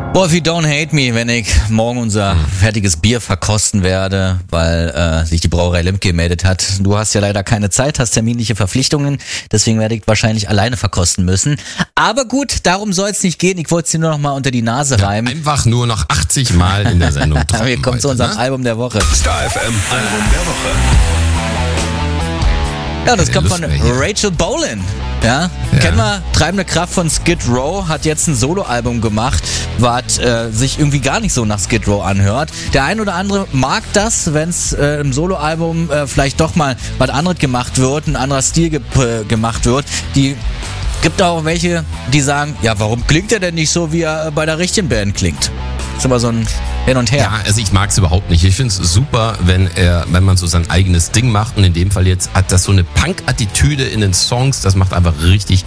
Wolfie, don't hate me, wenn ich morgen unser fertiges Bier verkosten werde, weil sich die Brauerei Lemke gemeldet hat. Du hast ja leider keine Zeit, hast terminliche Verpflichtungen, deswegen werde ich wahrscheinlich alleine verkosten müssen. Aber gut, darum soll es nicht gehen. Ich wollte es dir nur noch mal unter die Nase reimen. Einfach nur noch 80 Mal in der Sendung droppen. Wir kommen zu unserem Album der Woche. Star FM Album der Woche. Ja, das kommt von Rachel Bolan. Ja, kennen wir. Treibende Kraft von Skid Row hat jetzt ein Soloalbum gemacht, was sich irgendwie gar nicht so nach Skid Row anhört. Der ein oder andere mag das, wenn es im Soloalbum vielleicht doch mal was anderes gemacht wird, ein anderer Stil gemacht wird. Die gibt auch welche, die sagen, ja, warum klingt er denn nicht so, wie er bei der richtigen Band klingt? Ist aber so ein Hin und Her. Ja, also ich mag es überhaupt nicht. Ich finde es super, wenn man so sein eigenes Ding macht. Und in dem Fall jetzt hat das so eine Punk-Attitüde in den Songs. Das macht einfach richtig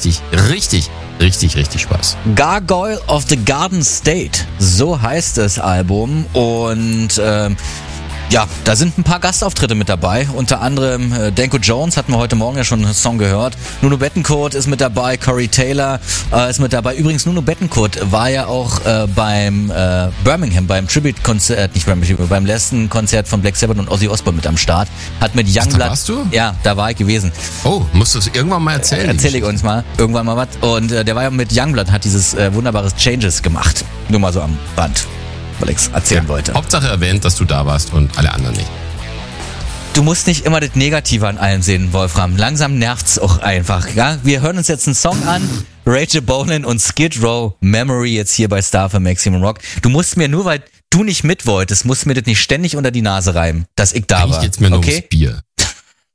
Spaß. Gargoyle of the Garden State, so heißt das Album. Und ja, da sind ein paar Gastauftritte mit dabei. Unter anderem Danko Jones, hatten wir heute Morgen ja schon einen Song gehört. Nuno Bettencourt ist mit dabei, Corey Taylor ist mit dabei. Übrigens, Nuno Bettencourt war ja auch beim Birmingham, beim Tribute-Konzert, nicht beim letzten Konzert von Black Sabbath und Ozzy Osbourne mit am Start. Hat mit Youngblood... Da warst du? Ja, da war ich gewesen. Oh, musst du es irgendwann mal erzählen? Erzähl ich uns mal, irgendwann mal was. Und der war ja mit Youngblood, hat dieses wunderbares Changes gemacht. Nur mal so am Band, weil ich es erzählen wollte. Hauptsache erwähnt, dass du da warst und alle anderen nicht. Du musst nicht immer das Negative an allem sehen, Wolfram. Langsam nervt's auch einfach. Ja? Wir hören uns jetzt einen Song an. Rachel Bolan und Skid Row, Memory, jetzt hier bei Star für Maximum Rock. Du musst mir nur, weil du nicht mit wolltest, musst mir das nicht ständig unter die Nase reiben, dass ich da war. Eigentlich geht's mir nur ums Bier.